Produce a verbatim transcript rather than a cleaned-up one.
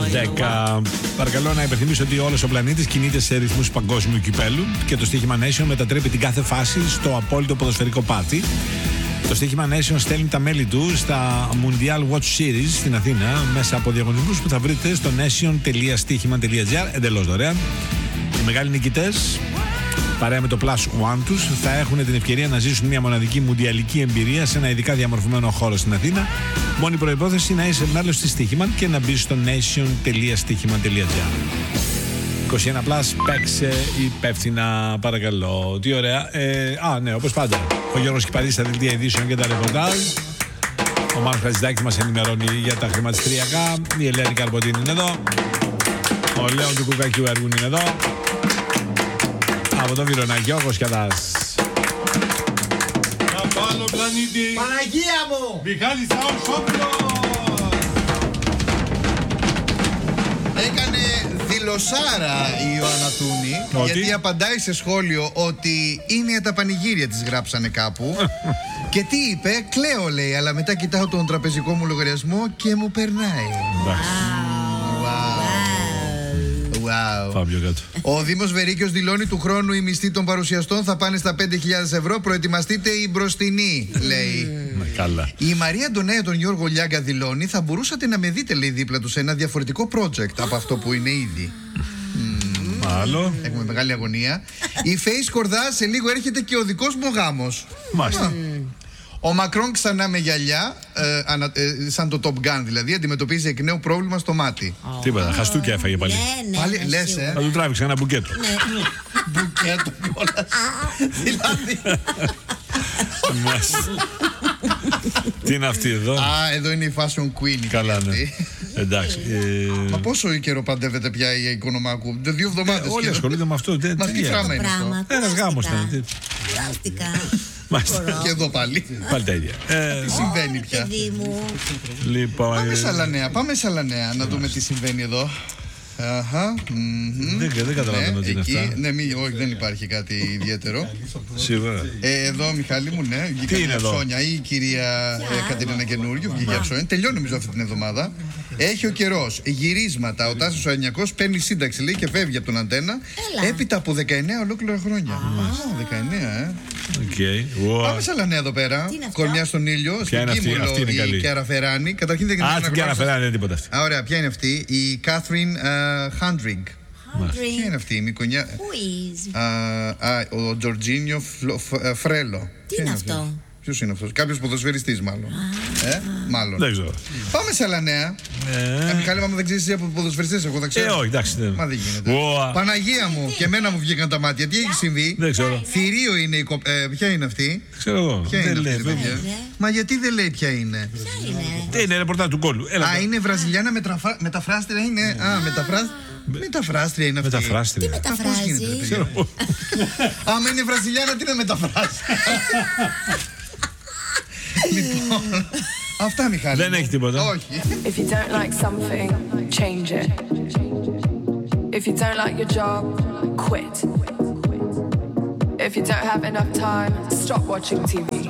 δέκα. Παρακαλώ να υπενθυμίσω ότι όλος ο πλανήτης κινείται σε ρυθμούς παγκόσμιου κυπέλου και το στοίχημα Nation μετατρέπει την κάθε φάση στο απόλυτο ποδοσφαιρικό πάρτι. Το στοίχημα Nation στέλνει τα μέλη του στα Mundial Watch Series στην Αθήνα μέσα από διαγωνισμούς που θα βρείτε στο nation τελεία στοίχημα τελεία gr εντελώς δωρεάν. Οι μεγάλοι νικητές, παρέα με το Plus One τους, θα έχουν την ευκαιρία να ζήσουν μια μοναδική μουντιαλική εμπειρία σε ένα ειδικά διαμορφωμένο χώρο στην Αθήνα. Μόνη προϋπόθεση να είσαι μέλος της Στοίχημα και να μπεις στο nation τελεία στοίχημα τελεία gr. είκοσι ένα Plus, παίξε υπεύθυνα, παρακαλώ. Τι ωραία. Ε, α, ναι, όπως πάντα. Ο Γιώργος Κυπαρής στα δελτία ειδήσεων και τα ρεπορτάζ. Ο Μάνος Χατζηδάκης μας ενημερώνει για τα χρηματιστηριακά. Η Ελένη Καρποτίνη είναι εδώ. Ο Λέων του Κουκακιού Έργου είναι εδώ. Από το Βυρονάκι, Γιώργος Κιαδάς. Από άλλο πλανήτη. Παναγία μου! Μιχάλης Αουσόπουλος. Έκανε δηλωσάρα η Ιωάννα Τούνη, ότι? γιατί απαντάει σε σχόλιο ότι είναι τα πανηγύρια της, γράψανε κάπου. Και τι είπε? Κλαίω, λέει, αλλά μετά κοιτάω τον τραπεζικό μου λογαριασμό και μου περνάει. Wow. Πάμε πιο κάτω. Ο Δήμος Βερίκιος δηλώνει του χρόνου οι μισθοί των παρουσιαστών θα πάνε στα πέντε χιλιάδες ευρώ. Προετοιμαστείτε οι μπροστινοί, λέει. Καλά. Η Μαρία Αντωνέα τον Γιώργο Λιάγκα δηλώνει: θα μπορούσατε να με δείτε, λέει, δίπλα του σε ένα διαφορετικό project από αυτό που είναι ήδη. Άλλο. Έχουμε μεγάλη αγωνία. Η Φέη Σκορδά, σε λίγο έρχεται και ο δικός μου γάμος. Μάλιστα. Ο Μακρόν ξανά με γυαλιά, ε, ανα, ε, σαν το Top Gun δηλαδή, αντιμετωπίζει εκ νέου πρόβλημα στο μάτι. Oh. Τίποτα, χαστούκια έφαγε πάλι. Ναι, ναι, Πάλι ναι, λες, ε. Θα του τράβηξε ένα μπουκέτο. Μπουκέτο κιόλας. Δηλαδή. Τι είναι αυτή εδώ? Α, εδώ είναι η Fashion Queen. Καλά, ναι. Εντάξει. ε, Μα πόσο καιρό παντεύεται πια η Οικονομάκου? Δύο εβδομάδες. Όλοι ασχολούνται με αυτό. Μα τι φράμα είναι αυτό? Ένας γάμος ήταν. Κουράστηκα. Και εδώ πάλι. Πάλι τα ίδια. Τι συμβαίνει πια? Λοιπόν. Πάμε σε άλλα νέα, πάμε σε άλλα νέα, να δούμε τι συμβαίνει εδώ. Αχα, δεν καταλαβαίνω τι είναι αυτά. Ναι, μη, όχι, δεν υπάρχει κάτι ιδιαίτερο. Σίγουρα. Ε, εδώ, Μιχάλη μου, ναι, βγήκε μια ψώνια. Η κυρία ε, Κατερίνα Καινούριου βγήκε για ψώνια. Τελειώνει νομίζω αυτή την εβδομάδα. Έχει ο καιρός, γυρίσματα. Ο Τάσος ο Ανιακός παίρνει σύνταξη, λέει, και φεύγει από τον Αντένα. Έλα. Έπειτα από δεκαεννέα ολόκληρα χρόνια. Α, δεκαεννέα, ε. Okay. Wow. Πάμε σε άλλα νέα εδώ πέρα. Κορμιά στον ήλιο. Ποια είναι αυτή? Αυτή είναι καλή. Η Κιάρα Φεράνη. Καταρχήν δεν Α, την Κιάρα Φεράνη, δεν τίποτα αυτή. Α, ωραία, ποια είναι αυτή? Η Κάθριν Χάντριγκ. Ποια είναι αυτή η Μικονιά? Ο Τζορτζίνιο Φρέλο. Τι είναι αυτό? Ποιος είναι αυτός? Κάποιος ποδοσφαιριστής μάλλον. Ε, μάλλον. Δεν ξέρω. Πάμε σε άλλα νέα. Ε, Μιχάλη, μα δεν ξέρεις εσύ από ποδοσφαιριστές, εγώ θα ξέρω. Ε, όχι, εντάξει. Δεν... Μα δεν γίνεται. Wow. Παναγία μου, και εμένα μου βγήκαν τα μάτια. Τι έχει συμβεί? Δεν ξέρω. Θηρίο είναι η κοπ... ε, ποια είναι αυτή? Ξέρω εγώ. Ποια είναι δεν αυτή, λέει, παιδιά? Μα γιατί δεν λέει ποια είναι? Ποια είναι? Δεν είναι ρεπορτάζ του κόλου. Έλα, Α, είναι Βραζιλιάνα μετραφα... μεταφράστρια είναι. Α, μεταφράστρια. Μεταφράστρια είναι αυτή. Μεταφράστρια. Τι μεταφράζει? Άμα είναι Βραζιλιάνα, τι να μεταφράσει? Λοιπόν, αυτά, Μιχάλη. Δεν έχει τίποτα. Όχι. If you don't like something, change it. If you don't like your job, quit. If you don't have enough time, stop watching T V.